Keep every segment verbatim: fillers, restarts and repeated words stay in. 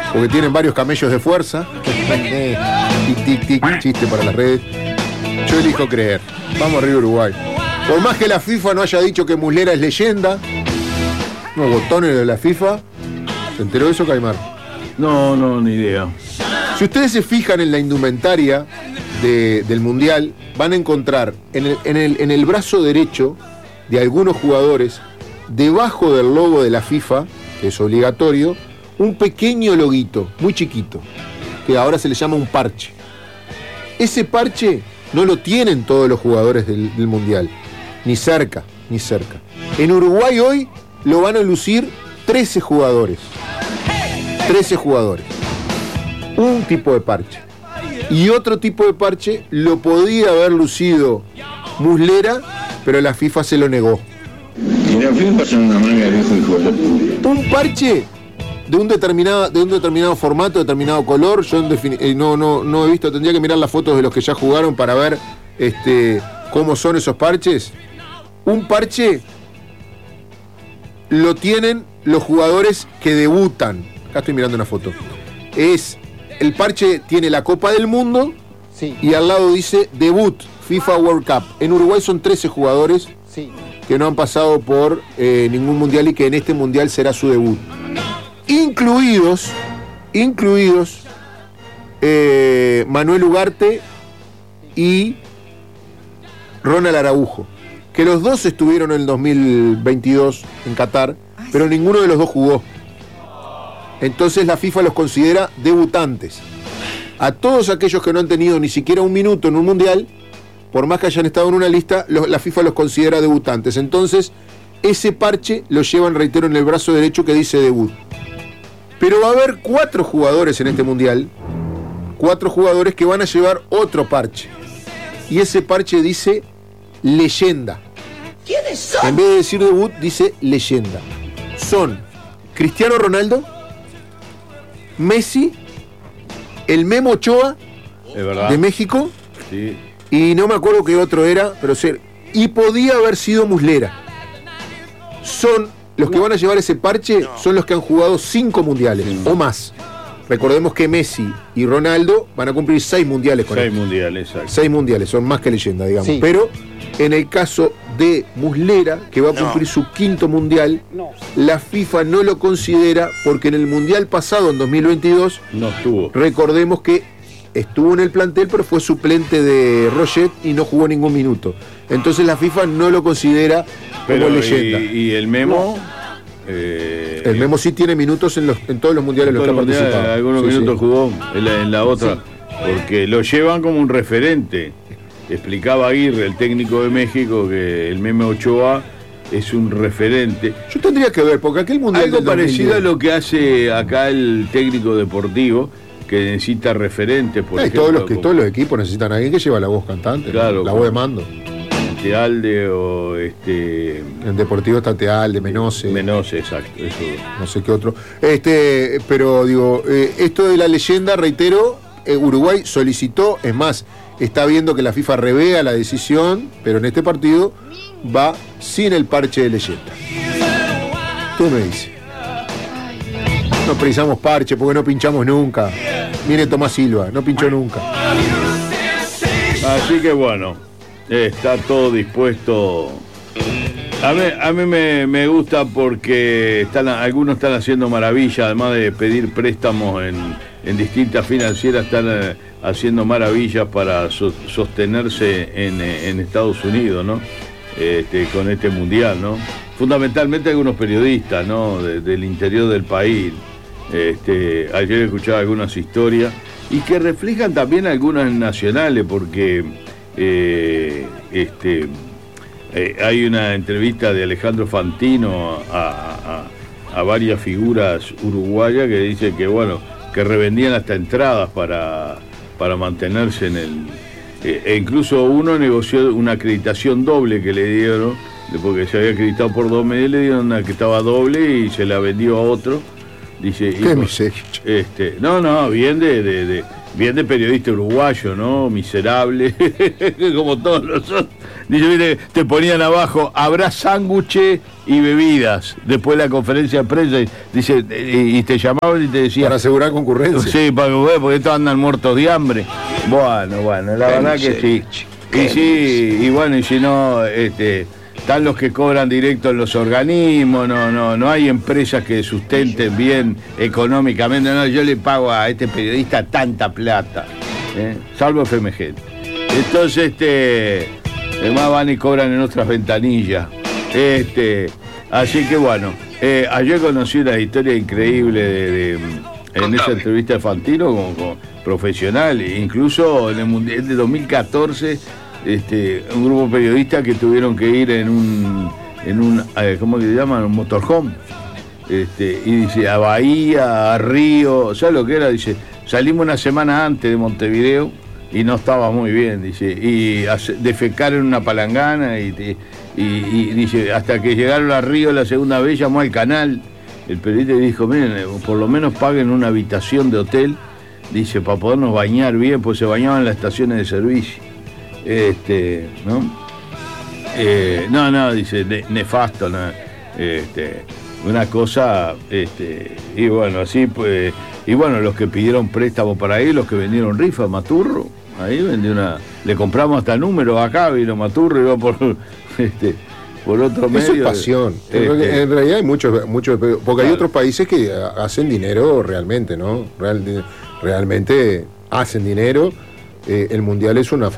porque tienen varios camellos de fuerza. Tic, tic, tic, chiste para las redes. Yo elijo creer. Vamos arriba Uruguay. Por más que la FIFA no haya dicho que Muslera es leyenda, unos botones de la FIFA. ¿Se enteró de eso, Caimar? No, no, ni idea. Si ustedes se fijan en la indumentaria de, del Mundial, van a encontrar en el, en, el, en el brazo derecho de algunos jugadores, debajo del logo de la FIFA, que es obligatorio, un pequeño loguito, muy chiquito, que ahora se le llama un parche. Ese parche no lo tienen todos los jugadores del, del Mundial, ni cerca, ni cerca. En Uruguay hoy lo van a lucir trece jugadores. trece jugadores. Un tipo de parche. Y otro tipo de parche lo podía haber lucido Muslera, pero la FIFA se lo negó. Y la FIFA son una manga de viejo hijo de puta. Un parche de un determinado, de un determinado formato, determinado color. Yo en defini- eh, no, no, no he visto, tendría que mirar las fotos de los que ya jugaron para ver este, cómo son esos parches. Un parche lo tienen los jugadores que debutan. Acá estoy mirando una foto. Es, el parche tiene la Copa del Mundo, Sí, y al lado dice debut, FIFA World Cup. En Uruguay son trece jugadores sí. que no han pasado por eh, ningún mundial y que en este mundial será su debut. Incluidos, incluidos eh, Manuel Ugarte y Ronald Araujo, que los dos estuvieron en el dos mil veintidós en Qatar, pero ninguno de los dos jugó. Entonces la FIFA los considera debutantes. A todos aquellos que no han tenido ni siquiera un minuto en un mundial, por más que hayan estado en una lista, los, la FIFA los considera debutantes. Entonces, ese parche lo llevan, reitero, en el brazo derecho que dice debut. Pero va a haber cuatro jugadores en este mundial, cuatro jugadores que van a llevar otro parche. Y ese parche dice leyenda. ¿Quiénes son? En vez de decir debut, dice leyenda. Son Cristiano Ronaldo, Messi, el Memo Ochoa, Es verdad. de México, Sí. y no me acuerdo qué otro era, pero sí, y podía haber sido Muslera. Son los que van a llevar ese parche, son los que han jugado cinco mundiales o más. Recordemos que Messi y Ronaldo van a cumplir seis mundiales con Seis él. mundiales, exacto. Seis mundiales, son más que leyenda, digamos. Sí. Pero en el caso de Muslera, que va a cumplir su quinto mundial, la FIFA no lo considera porque en el mundial pasado, en dos mil veintidós, No estuvo. recordemos que estuvo en el plantel, pero fue suplente de Roget y no jugó ningún minuto. Entonces la FIFA no lo considera Pero, como leyenda. Y, y el Memo. eh, El Memo sí tiene minutos en, los, en todos los mundiales en los que ha todos los mundiales, participado. algunos Sí, minutos sí. jugó en la, en la otra. Porque lo llevan como un referente. Explicaba Aguirre, el técnico de México, que el Memo Ochoa es un referente. Yo tendría que ver, porque aquel mundial Algo del parecido dos mil diez, a lo que hace acá el técnico deportivo, que necesita referentes, por eh, ejemplo. todos, los que, como todos los equipos necesitan a alguien que lleva la voz cantante, Claro, ¿no? La como- voz de mando. Tealde o este. En Deportivo está Teal, de Menose, Menose, exacto. Eso. no sé qué otro. Este, pero digo, eh, esto de la leyenda, reitero, eh, Uruguay solicitó, es más, está viendo que la FIFA revea la decisión, pero en este partido va sin el parche de leyenda. ¿Qué me dice? No precisamos parche porque no pinchamos nunca. Mire Tomás Silva, no pinchó nunca. Así que bueno, está todo dispuesto. A mí, a mí me, me gusta porque están, algunos están haciendo maravillas, además de pedir préstamos en, en distintas financieras, están eh, haciendo maravillas para so- sostenerse en, eh, en Estados Unidos, ¿no? Este, con este mundial, ¿no? Fundamentalmente algunos periodistas, ¿no? De- del interior del país. Este, ayer escuchaba algunas historias y que reflejan también algunas nacionales, porque eh, este, eh, hay una entrevista de Alejandro Fantino a, a, a varias figuras uruguayas que dice que bueno, que revendían hasta entradas para, para mantenerse en el... Eh, e incluso uno negoció una acreditación doble que le dieron, porque se había acreditado por dos medios, le dieron una que estaba doble y se la vendió a otro. Dice, y Qué pues, miseria. este, no, no, bien de, de, de bien de periodista uruguayo, ¿no? Miserable, como todos nosotros. Dice, mire, te ponían abajo, habrá sándwiches y bebidas. Después de la conferencia de prensa, dice, y, y te llamaban y te decían... Para asegurar concurrencia. Sí, para, porque estos andan muertos de hambre. Bueno, bueno, la verdad que sí. Y sí, y bueno, y si no, este, están los que cobran directo en los organismos, no, no, no hay empresas que sustenten bien económicamente. No, yo le pago a este periodista tanta plata, ¿eh? Salvo F M G. Entonces, este, además van y cobran en otras ventanillas. Este, así que bueno, eh, ayer conocí una historia increíble de, de, en esa entrevista de Fantino como, como profesional, incluso en el Mundial de dos mil catorce, este, un grupo de periodistas que tuvieron que ir en un, en un eh, ¿cómo que se llama? Un motorhome. Este, y dice, a Bahía, a Río, ¿sabes lo que era? Dice, salimos una semana antes de Montevideo y no estaba muy bien, dice, y hace, defecar en una palangana y, y, y dice, hasta que llegaron a Río la segunda vez, llamó al canal, el periodista dijo, miren, por lo menos paguen una habitación de hotel, dice, para podernos bañar bien, pues se bañaban en las estaciones de servicio. Este, ¿no? Eh, no, no, dice, ne, nefasto, no, este, una cosa, este, y bueno, así pues, y bueno, los que pidieron préstamo para ahí, los que vendieron rifa, Maturro, ahí vendió una, le compramos hasta números acá, vino Maturro, iba por, este, por otro medio. Eso es pasión. Este, en realidad hay muchos, muchos, porque claro, hay otros países que hacen dinero realmente, ¿no? Real, realmente hacen dinero. Eh, el mundial es una.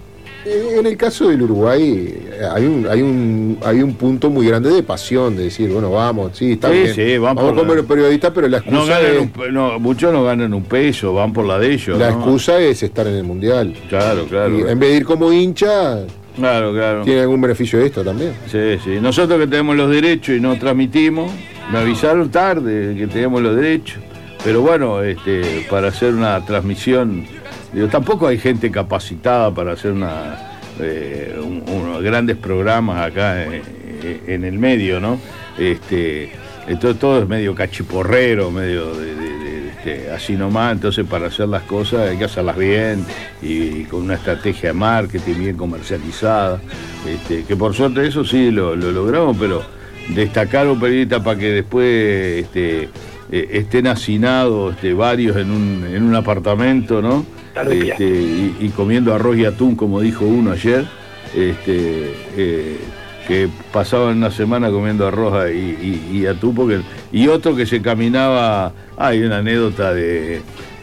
En el caso del Uruguay hay un, hay un, hay un punto muy grande de pasión, de decir, bueno, vamos, sí, está sí, bien. Sí, van vamos por con los periodistas, pero la excusa no ganan es, un, no, muchos no ganan un peso, van por la de ellos. La ¿no? excusa es estar en el mundial. Claro, claro. Y en vez de ir como hincha, claro, claro, tiene algún beneficio de esto también. Sí, sí. Nosotros que tenemos los derechos y no transmitimos, me avisaron tarde que teníamos los derechos. Pero bueno, este, para hacer una transmisión, digo, tampoco hay gente capacitada para hacer una eh, un, unos grandes programas acá en, en el medio, ¿no? Este, entonces todo es medio cachiporrero, medio de, de, de, de, así nomás. Entonces para hacer las cosas hay que hacerlas bien y, y con una estrategia de marketing bien comercializada. Este, que por suerte eso sí lo, lo logramos, pero destacar un periodista para que después este, eh, estén hacinados este, varios en un, en un apartamento, ¿no? Este, y, y comiendo arroz y atún, como dijo uno ayer, este, eh, que pasaban una semana comiendo arroz y, y, y atún, porque, y otro que se caminaba, hay una anécdota de,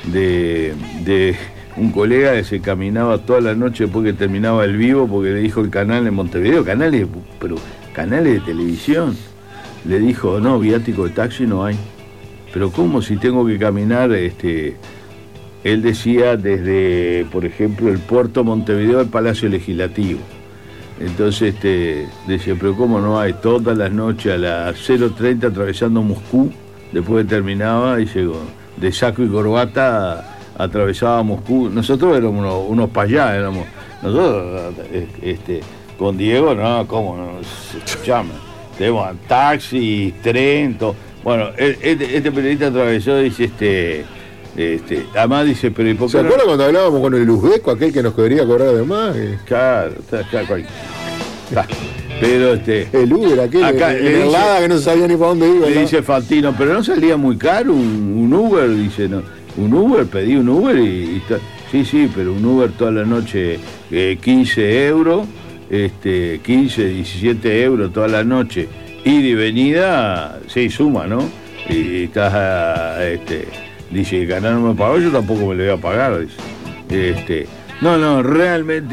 de, de un colega que se caminaba toda la noche después que terminaba el vivo, porque le dijo el canal en Montevideo, canales, pero canales de televisión, le dijo, no, viático de taxi no hay. Pero ¿cómo si tengo que caminar? Este, él decía desde, por ejemplo, el puerto Montevideo al Palacio Legislativo. Entonces este, decía, pero ¿cómo no hay? Todas las noches a las cero treinta atravesando Moscú, después que terminaba y llegó de saco y corbata, atravesaba Moscú. Nosotros éramos unos, unos payá, éramos, nosotros este, con Diego, no, ¿cómo no? Se llama. Tenemos taxi, tren, todo. Bueno, este, este periodista atravesó y dice, este, este, además dice, pero ¿y por qué ¿se no? acuerda cuando hablábamos con el uzbeco, aquel que nos quería cobrar de más? Claro, está, está, está. Pero este. El Uber, aquel, acá, el, le el dice, Lada, que no sabía ni para dónde iba. Le ¿no? dice Fantino, pero no salía muy caro un, un Uber, dice, no. Un Uber, pedí un Uber y, y está. Sí, sí, pero un Uber toda la noche, eh, quince euros, este, quince, diecisiete euros toda la noche. Ida y venida, sí, suma, ¿no? Y, y estás, este, dice, ganar no me pagó, yo tampoco me lo voy a pagar, dice. Este, no, no, realmente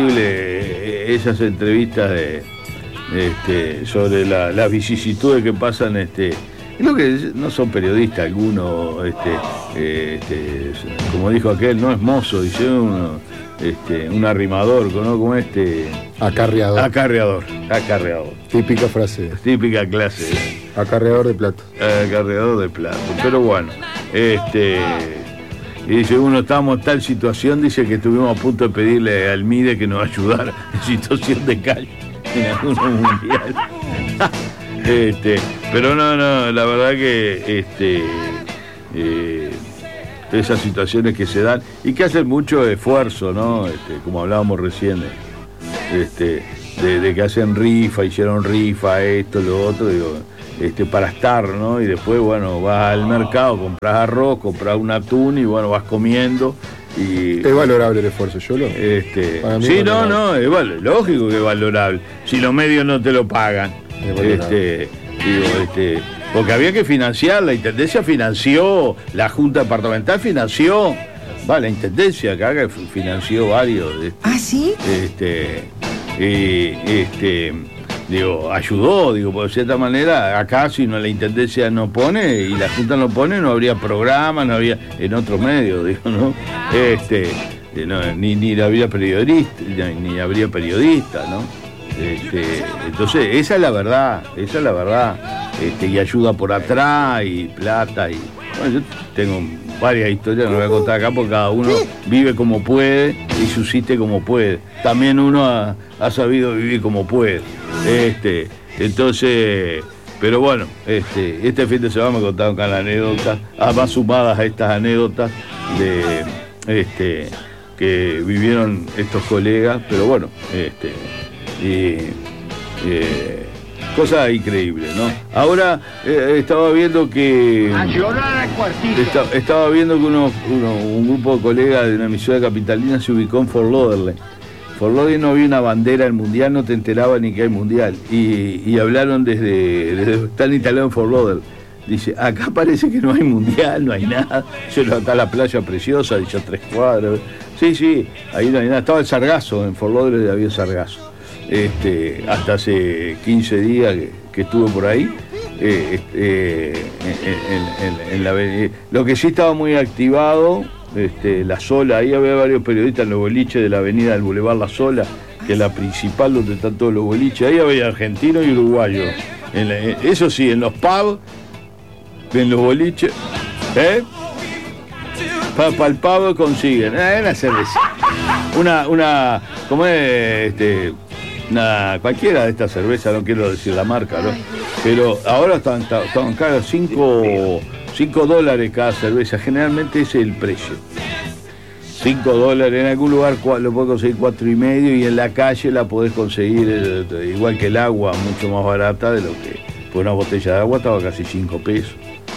imperdible esas entrevistas de, este, sobre la, las vicisitudes que pasan, este, creo que no son periodistas algunos, este, eh, este, como dijo aquel, no es mozo, dice uno, este, un arrimador, ¿no? Como este. Acarreador. Acarreador, acarreador. Típica frase. Típica clase. Acarreador de plato. Acarreador de plato. Pero bueno, este. Y dice, uno estábamos en tal situación, dice que estuvimos a punto de pedirle al MIDE que nos ayudara en situación de calle en algunos mundial. este, pero no, no, la verdad que este. Eh, esas situaciones que se dan y que hacen mucho esfuerzo, ¿no? Este, como hablábamos recién, este, de, de que hacen rifa, hicieron rifa, esto, lo otro, digo, este, para estar, ¿no? Y después, bueno, vas al mercado, compras arroz, compras un atún y bueno, vas comiendo. Y, es valorable el esfuerzo, yo lo. Este, sí, no, no, es val- lógico que es valorable. Si los medios no te lo pagan. Este, digo, este, porque había que financiar, la Intendencia financió, la Junta Departamental financió, va, la Intendencia acá que financió varios. Este, ¿Ah, sí? Este, y, este, digo, ayudó, digo, por cierta manera, acá si no la Intendencia no pone y la Junta no pone, no habría programa, no había, en otros medios, digo, ¿no? Este, no, ni, ni habría periodista, ni, ni habría periodista, ¿no? Este, entonces, esa es la verdad, esa es la verdad. Este, y ayuda por atrás, y plata, y bueno, yo tengo varias historias, no voy a contar acá porque cada uno vive como puede y subsiste como puede. También uno ha, ha sabido vivir como puede. Este, entonces, pero bueno, este, este fin de semana me contaron acá las anécdotas, además sumadas a estas anécdotas de este que vivieron estos colegas, pero bueno, este, y, eh, cosas increíbles, ¿no? Ahora eh, estaba viendo que esta, estaba viendo que uno, uno, un grupo de colegas de una emisora capitalina se ubicó en Fort Lauderdale. Fort Lauderdale no había una bandera del mundial, no te enteraba ni que hay mundial. Y, y hablaron desde, desde están instalados en Fort Lauderdale. Dice, acá parece que no hay mundial, no hay nada. Yo acá la playa preciosa, dicho tres cuadras. Sí, sí, ahí no hay nada. Estaba el sargazo, en Fort Lauderdale había sargazo. Este, hasta hace quince días que, que estuve por ahí, eh, este, en, en, en la avenida. Lo que sí estaba muy activado, este, La Sola, ahí había varios periodistas en los boliches de la avenida del Boulevard La Sola, que es la principal donde están todos los boliches. Ahí había argentinos y uruguayos. En la, eso sí, en los pubs, en los boliches, ¿eh? Para pa el pub consiguen, eh, una cerveza. Una, una, ¿cómo es? Este, Una, cualquiera de estas cervezas, no quiero decir la marca, ¿no? Pero ahora están, están caras cinco dólares cada cerveza, generalmente ese es el precio. cinco dólares, en algún lugar lo podés conseguir cuatro y medio y en la calle la podés conseguir igual que el agua, mucho más barata de lo que. Pues una botella de agua estaba casi cinco pesos.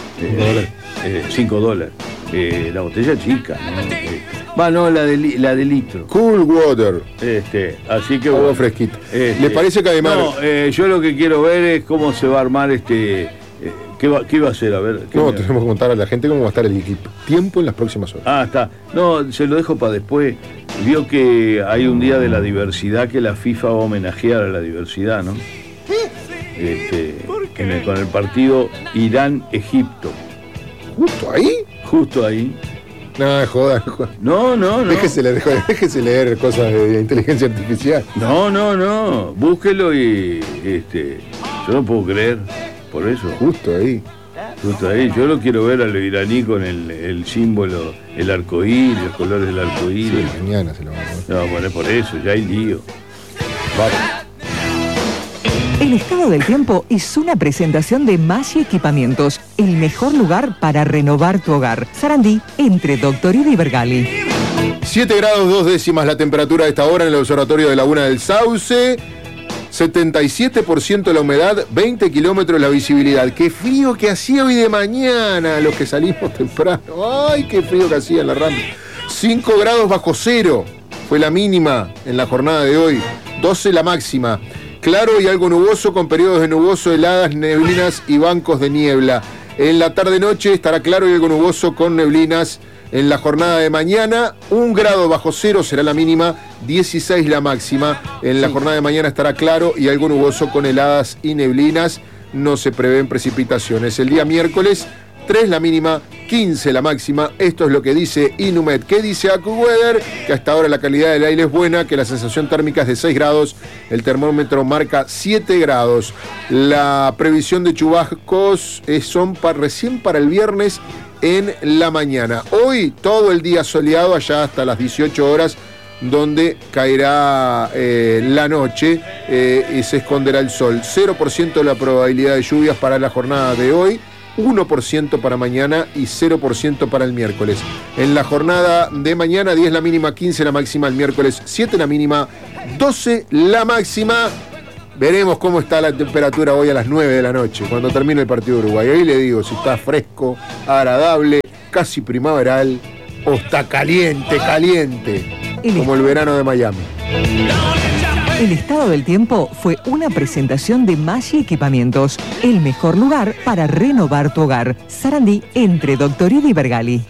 cinco dólares. Eh, la botella chica, ¿no? Eh, Va, no, la de, li, la de litro. Cool water. Este, así que bueno, fresquito. Este, ¿Les parece que además? No, eh, yo lo que quiero ver es cómo se va a armar este. Eh, ¿qué, va, ¿Qué va a hacer? A ver. No, me... tenemos que contar a la gente cómo va a estar el equipo. Tiempo en las próximas horas. Ah, está. No, se lo dejo para después. Vio que hay un día de la diversidad que la FIFA va a homenajear a la diversidad, ¿no? Este, en el, con el partido Irán-Egipto. ¿Justo ahí? Justo ahí. No, joda, joda. No, no, no. Déjese leer, déjese leer cosas de inteligencia artificial. No, no, no. Búsquelo y este, yo no puedo creer. Por eso. Justo ahí. Justo ahí. Yo lo quiero ver a lo iraní con el, el símbolo, el arcoíris, los colores del arcoíris. Sí, mañana se lo vamos a poner. No, bueno, por eso, ya hay lío. Vamos. El estado del tiempo es una presentación de Maggi Equipamientos, el mejor lugar para renovar tu hogar. Sarandí, entre Doctorino y Bergali. siete grados dos décimas la temperatura a esta hora en el observatorio de Laguna del Sauce. setenta y siete por ciento la humedad, veinte kilómetros la visibilidad. Qué frío que hacía hoy de mañana, los que salimos temprano. Ay, qué frío que hacía en la rampa. cinco grados bajo cero fue la mínima en la jornada de hoy. doce la máxima. Claro y algo nuboso con periodos de nuboso, heladas, neblinas y bancos de niebla. En la tarde-noche estará claro y algo nuboso con neblinas. En la jornada de mañana, un grado bajo cero será la mínima, dieciséis la máxima. En la jornada de mañana estará claro y algo nuboso con heladas y neblinas. No se prevén precipitaciones. El día miércoles, tres la mínima, quince la máxima. Esto es lo que dice Inumet. ¿Qué dice AccuWeather? Que hasta ahora la calidad del aire es buena, que la sensación térmica es de seis grados, el termómetro marca siete grados. La previsión de chubascos es, son para, recién para el viernes en la mañana. Hoy todo el día soleado, allá hasta las dieciocho horas, donde caerá eh, la noche eh, y se esconderá el sol. cero por ciento la probabilidad de lluvias para la jornada de hoy, uno por ciento para mañana y cero por ciento para el miércoles. En la jornada de mañana, diez la mínima, quince la máxima, el miércoles siete la mínima, doce la máxima. Veremos cómo está la temperatura hoy a las nueve de la noche, cuando termine el partido de Uruguay. Ahí le digo si está fresco, agradable, casi primaveral, o está caliente, caliente, el como el verano de Miami. El estado del tiempo fue una presentación de Maggi Equipamientos, el mejor lugar para renovar tu hogar. Sarandí, entre Doctorini y Bergali.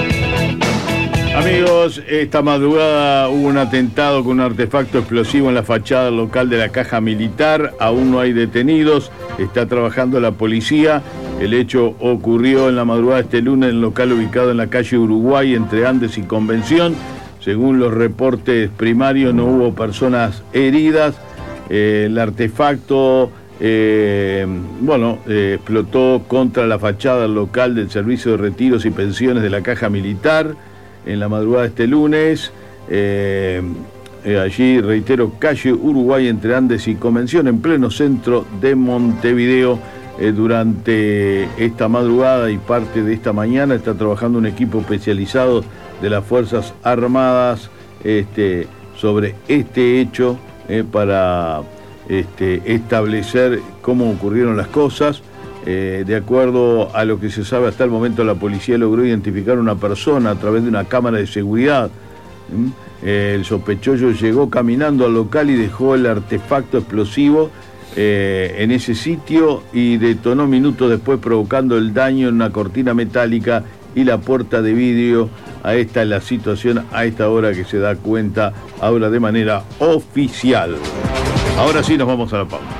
Amigos, esta madrugada hubo un atentado con un artefacto explosivo en la fachada local de la Caja Militar. Aún no hay detenidos, está trabajando la policía. El hecho ocurrió en la madrugada de este lunes en el local ubicado en la calle Uruguay, entre Andes y Convención. Según los reportes primarios, no hubo personas heridas. Eh, el artefacto, eh, bueno, eh, explotó contra la fachada local del Servicio de Retiros y Pensiones de la Caja Militar en la madrugada de este lunes. Eh, eh, allí, reitero, calle Uruguay, entre Andes y Convención, en pleno centro de Montevideo. Eh, durante esta madrugada y parte de esta mañana está trabajando un equipo especializado de las Fuerzas Armadas este, sobre este hecho eh, para este, establecer cómo ocurrieron las cosas. Eh, de acuerdo a lo que se sabe hasta el momento, la policía logró identificar a una persona a través de una cámara de seguridad. ¿Mm? Eh, el sospechoso llegó caminando al local y dejó el artefacto explosivo eh, en ese sitio y detonó minutos después, provocando el daño en una cortina metálica y la puerta de vidrio. A esta es la situación a esta hora que se da cuenta ahora de manera oficial. Ahora sí nos vamos a la pausa.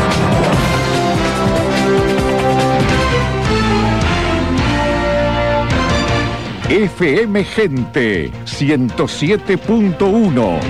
F M Gente ciento siete punto uno.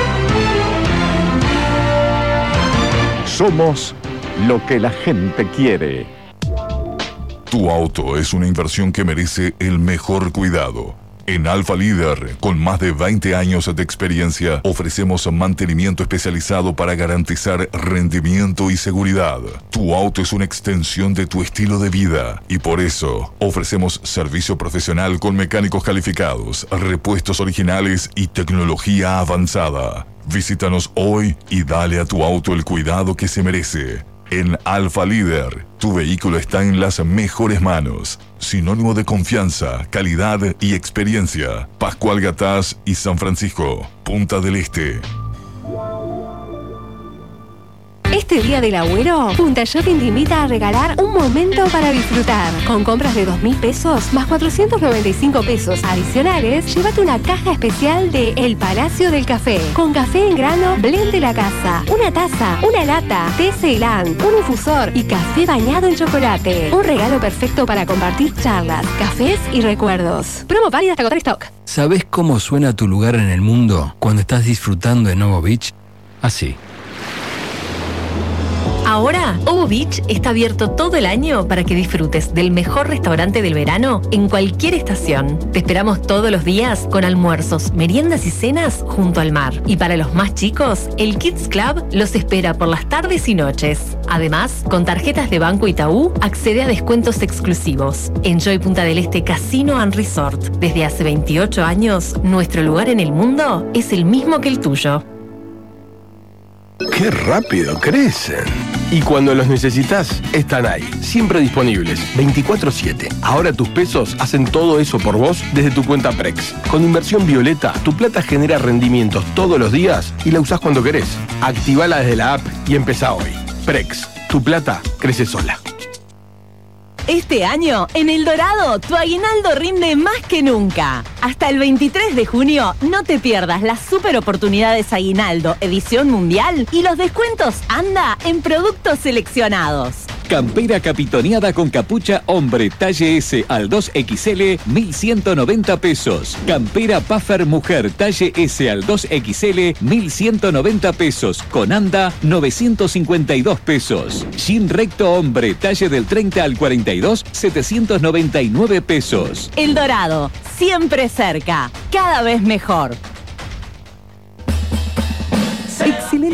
Somos lo que la gente quiere. Tu auto es una inversión que merece el mejor cuidado. En Alfa Líder, con más de veinte años de experiencia, ofrecemos mantenimiento especializado para garantizar rendimiento y seguridad. Tu auto es una extensión de tu estilo de vida y por eso ofrecemos servicio profesional con mecánicos calificados, repuestos originales y tecnología avanzada. Visítanos hoy y dale a tu auto el cuidado que se merece. En Alfa Líder, tu vehículo está en las mejores manos. Sinónimo de confianza, calidad y experiencia. Pascual Gatás y San Francisco, Punta del Este. Este día del Agüero, Punta Shopping te invita a regalar un momento para disfrutar. Con compras de dos mil pesos más cuatrocientos noventa y cinco pesos adicionales, llévate una caja especial de El Palacio del Café. Con café en grano, blend de la casa, una taza, una lata, té Ceilán, un infusor y café bañado en chocolate. Un regalo perfecto para compartir charlas, cafés y recuerdos. Promo válida hasta agotar stock. ¿Sabés cómo suena tu lugar en el mundo cuando estás disfrutando de Novo Beach? Así. Ahora, Ovo Beach está abierto todo el año para que disfrutes del mejor restaurante del verano en cualquier estación. Te esperamos todos los días con almuerzos, meriendas y cenas junto al mar. Y para los más chicos, el Kids Club los espera por las tardes y noches. Además, con tarjetas de Banco Itaú, accede a descuentos exclusivos. Enjoy Punta del Este Casino and Resort. Desde hace veintiocho años, nuestro lugar en el mundo es el mismo que el tuyo. ¡Qué rápido crecen! Y cuando los necesitas, están ahí, siempre disponibles, veinticuatro siete. Ahora tus pesos hacen todo eso por vos desde tu cuenta Prex. Con Inversión Violeta, tu plata genera rendimientos todos los días y la usás cuando querés. Activala desde la app y empezá hoy. Prex, tu plata crece sola. Este año, en El Dorado, tu aguinaldo rinde más que nunca. Hasta el veintitrés de junio, no te pierdas las super oportunidades Aguinaldo Edición Mundial y los descuentos Anda en productos seleccionados. Campera capitoneada con capucha hombre talle S al dos equis ele, mil ciento noventa pesos. Campera puffer mujer talle S al dos equis ele, mil ciento noventa pesos. Con anda, novecientos cincuenta y dos pesos. Jean recto hombre talle del treinta al cuarenta y dos, setecientos noventa y nueve pesos. El Dorado, siempre cerca, cada vez mejor. Excelente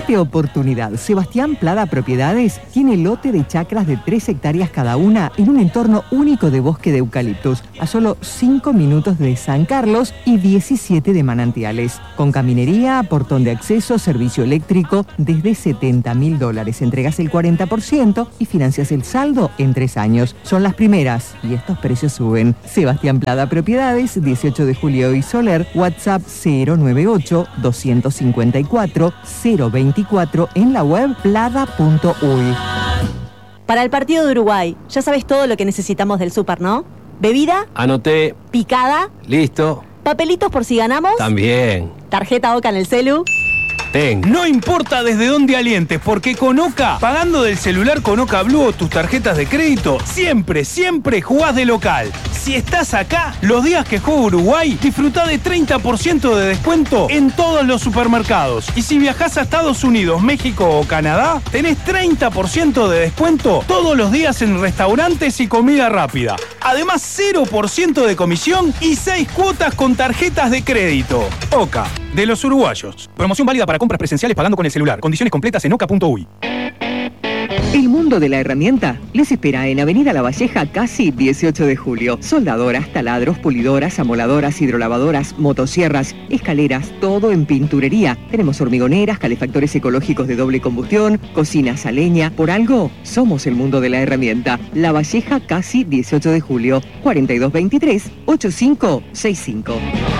Excelente oportunidad. Sebastián Plada Propiedades tiene lote de chacras de tres hectáreas cada una en un entorno único de bosque de eucaliptus, a solo cinco minutos de San Carlos y diecisiete de Manantiales. Con caminería, portón de acceso, servicio eléctrico, desde setenta mil dólares. Entregas el cuarenta por ciento y financias el saldo en tres años. Son las primeras y estos precios suben. Sebastián Plada Propiedades, dieciocho de julio y Soler, WhatsApp cero nueve ocho, dos cinco cuatro, cero veinticuatro, en la web plada punto uy. Para el partido de Uruguay, ya sabes todo lo que necesitamos del súper, ¿no? ¿Bebida? Anoté. ¿Picada? Listo. ¿Papelitos por si ganamos? También. ¿Tarjeta Oca en el celu? Tengo. No importa desde dónde alientes, porque con Oca, pagando del celular con Oca Blue o tus tarjetas de crédito, siempre, siempre jugás de local. Si estás acá, los días que juega Uruguay, disfrutá de treinta por ciento de descuento en todos los supermercados. Y si viajás a Estados Unidos, México o Canadá, tenés treinta por ciento de descuento todos los días en restaurantes y comida rápida. Además, cero por ciento de comisión y seis cuotas con tarjetas de crédito. Oca, de los uruguayos. Promoción válida para compras presenciales pagando con el celular. Condiciones completas en oca punto uy. El mundo de la herramienta les espera en Avenida La Valleja, casi dieciocho de julio. Soldadoras, taladros, pulidoras, amoladoras, hidrolavadoras, motosierras, escaleras, todo en pinturería. Tenemos hormigoneras, calefactores ecológicos de doble combustión, cocinas a leña. Por algo, somos el mundo de la herramienta. La Valleja, casi dieciocho de julio. cuarenta y dos veintitrés, ochenta y cinco sesenta y cinco.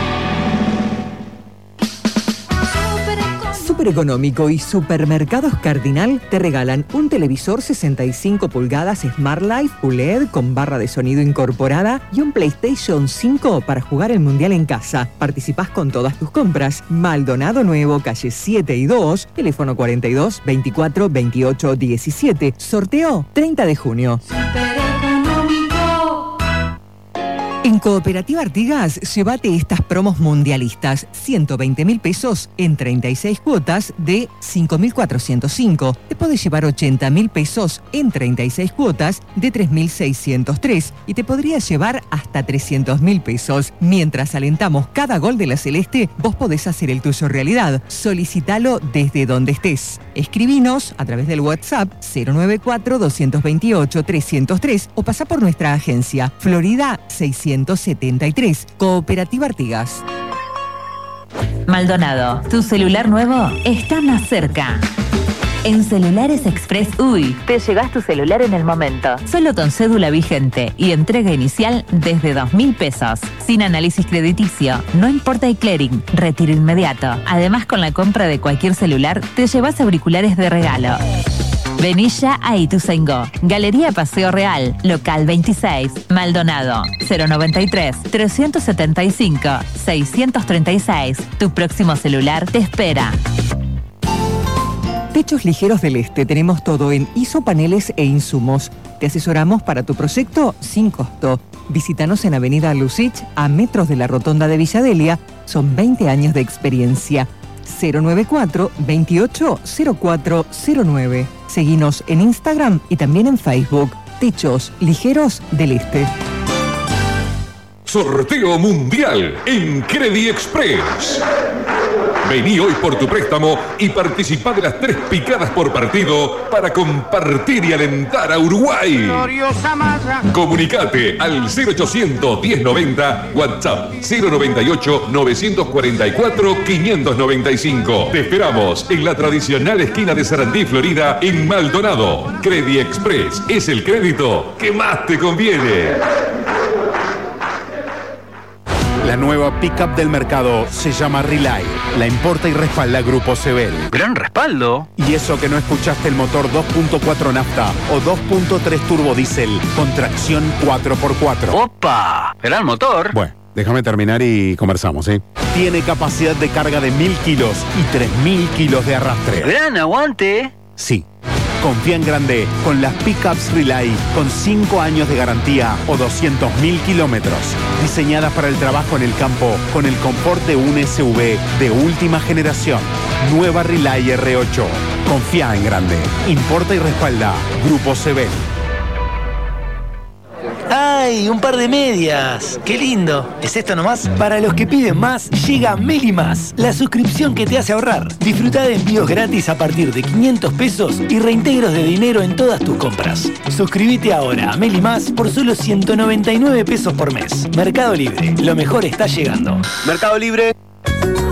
Super Económico y Supermercados Cardinal te regalan un televisor sesenta y cinco pulgadas Smart Life U L E D con barra de sonido incorporada y un PlayStation cinco para jugar el Mundial en casa. Participás con todas tus compras. Maldonado Nuevo, calle siete y dos, teléfono cuarenta y dos, veinticuatro, veintiocho, diecisiete. Sorteo treinta de junio. En Cooperativa Artigas, llévate estas promos mundialistas. ciento veinte mil pesos en treinta y seis cuotas de cinco mil cuatrocientos cinco. Te podés llevar ochenta mil pesos en treinta y seis cuotas de tres mil seiscientos tres. Y te podrías llevar hasta trescientos mil pesos. Mientras alentamos cada gol de la Celeste, vos podés hacer el tuyo realidad. Solicítalo desde donde estés. Escribinos a través del WhatsApp cero nueve cuatro, dos veintiocho, trescientos tres o pasá por nuestra agencia Florida seiscientos setenta y tres. Cooperativa Artigas. Maldonado, tu celular nuevo está más cerca. En Celulares Express Uy, te llevas tu celular en el momento. Solo con cédula vigente y entrega inicial desde dos mil pesos. Sin análisis crediticio, no importa el clearing, retiro inmediato. Además, con la compra de cualquier celular, te llevas auriculares de regalo. Vení ya a Ituzaingó. Galería Paseo Real, local veintiséis, Maldonado, cero noventa y tres, trescientos setenta y cinco, seiscientos treinta y seis. Tu próximo celular te espera. Techos Ligeros del Este. Tenemos todo en isopaneles e insumos. Te asesoramos para tu proyecto sin costo. Visítanos en Avenida Lucich, a metros de la Rotonda de Villadelia. Son veinte años de experiencia. cero nueve cuatro, veintiocho, cero cuatro cero nueve. Seguinos en Instagram y también en Facebook. Techos Ligeros del Este. Sorteo mundial en Credit Express. Vení hoy por tu préstamo y participá de las tres picadas por partido para compartir y alentar a Uruguay. Comunicate al cero ochocientos, diez noventa, WhatsApp cero noventa y ocho, novecientos cuarenta y cuatro, quinientos noventa y cinco. Te esperamos en la tradicional esquina de Sarandí, Florida, en Maldonado. Credit Express es el crédito que más te conviene. La nueva pickup del mercado se llama Relay. La importa y respalda Grupo Sebel. ¡Gran respaldo! Y eso que no escuchaste el motor dos punto cuatro nafta o dos punto tres turbo diésel con tracción cuatro por cuatro. ¡Opa! ¿Era el motor? Bueno, déjame terminar y conversamos, ¿eh? Tiene capacidad de carga de mil kilos y tres mil kilos de arrastre. ¡Gran aguante! Sí. Confía en grande con las pickups Relay con cinco años de garantía o doscientos mil kilómetros. Diseñadas para el trabajo en el campo con el confort de un S U V de última generación. Nueva Relay R ocho. Confía en grande. Importa y respalda Grupo Sebel. Ah, ¡Ay! Un par de medias. ¡Qué lindo! ¿Es esto nomás? Para los que piden más, llega Meli Más, la suscripción que te hace ahorrar. Disfruta de envíos gratis a partir de quinientos pesos y reintegros de dinero en todas tus compras. Suscríbete ahora a Meli Más por solo ciento noventa y nueve pesos por mes. Mercado Libre, lo mejor está llegando. Mercado Libre.